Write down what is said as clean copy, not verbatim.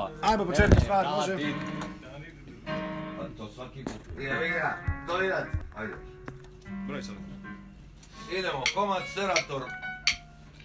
Ajmo početku stvar, može. Pa to svaki put. Idemo igra, dolinac, ajde. Broj sad. Idemo, komad Serator.